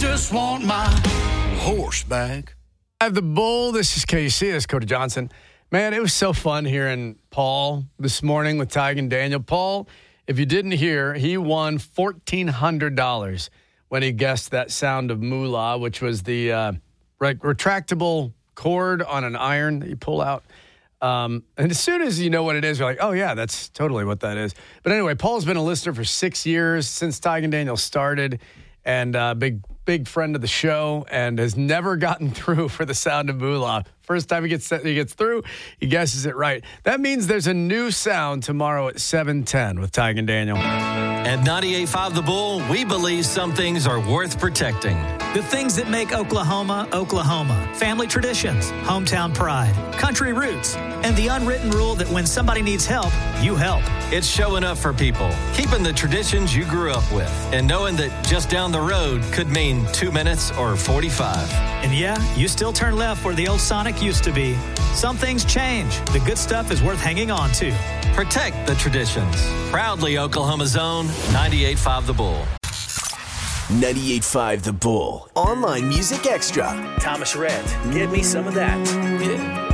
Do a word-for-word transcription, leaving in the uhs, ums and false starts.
just want my horse back. I have the bull. This is K C. This is Cody Johnson. Man, it was so fun hearing Paul this morning with Tig and Daniel. Paul, if you didn't hear, he won fourteen hundred dollars when he guessed that sound of moolah, which was the uh, re- retractable cord on an iron that you pull out. Um, and as soon as you know what it is, you're like, oh, yeah, that's totally what that is. But anyway, Paul's been a listener for six years since Tig and Daniel started, and a uh, big, big friend of the show, and has never gotten through for the sound of moolah. First time he gets he gets through, he guesses it right. That means there's a new sound tomorrow at seven ten with Tig and Daniel. At ninety-eight point five The Bull, we believe some things are worth protecting. The things that make Oklahoma, Oklahoma. Family traditions, hometown pride, country roots, and the unwritten rule that when somebody needs help, you help. It's showing up for people, keeping the traditions you grew up with, and knowing that just down the road could mean two minutes or forty-five. And yeah, you still turn left where the old Sonic used to be. Some things change. The good stuff is worth hanging on to. Protect the traditions. Proudly Oklahoma's own ninety-eight point five The Bull. ninety-eight point five The Bull. Online Music Extra. Thomas Rhett, give me some of that. Yeah.